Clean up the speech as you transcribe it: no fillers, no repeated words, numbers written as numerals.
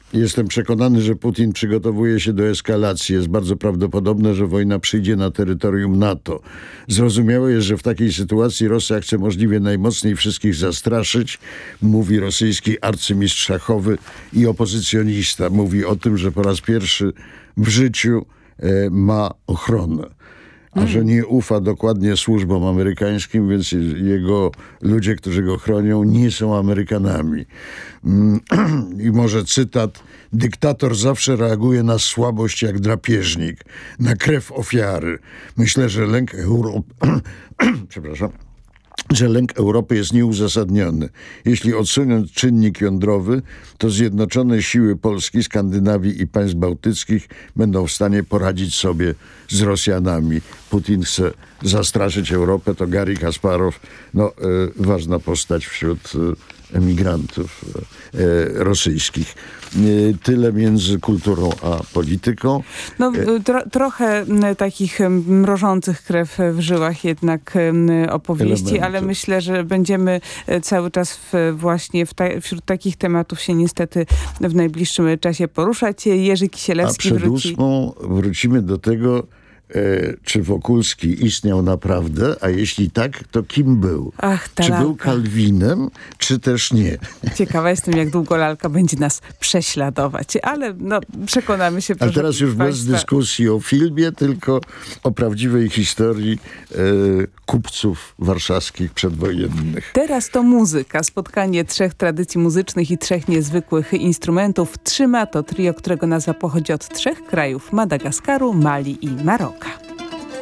Jestem przekonany, że Putin przygotowuje się do eskalacji. Jest bardzo prawdopodobne, że wojna przyjdzie na terytorium NATO. Zrozumiałe jest, że w takiej sytuacji Rosja chce możliwie najmocniej wszystkich zastraszyć, mówi rosyjski arcymistrz szachowy i opozycjonista. Mówi o tym, że po raz pierwszy w życiu ma ochronę. A że nie ufa dokładnie służbom amerykańskim, więc jego ludzie, którzy go chronią, nie są Amerykanami. I może cytat: dyktator zawsze reaguje na słabość jak drapieżnik, na krew ofiary. Myślę, że lęk lęk Europy jest nieuzasadniony. Jeśli odsunąć czynnik jądrowy, to zjednoczone siły Polski, Skandynawii i państw bałtyckich będą w stanie poradzić sobie z Rosjanami. Putin chce zastraszyć Europę, to Garry Kasparow, ważna postać wśród emigrantów rosyjskich. Tyle między kulturą a polityką. Trochę takich mrożących krew w żyłach jednak opowieści, ale myślę, że będziemy cały czas wśród takich tematów się niestety w najbliższym czasie poruszać. Jerzy Kisielewski a przed ósmą wrócimy do tego, czy Wokulski istniał naprawdę, a jeśli tak, to kim był? Czy był Kalwinem, czy też nie? Ciekawa jestem, jak długo lalka będzie nas prześladować, ale przekonamy się. A teraz już bez dyskusji o filmie, tylko o prawdziwej historii kupców warszawskich przedwojennych. Teraz to muzyka. Spotkanie 3 tradycji muzycznych i 3 niezwykłych instrumentów. Trzyma to trio, którego nazwa pochodzi od 3 krajów: Madagaskaru, Mali i Maroka.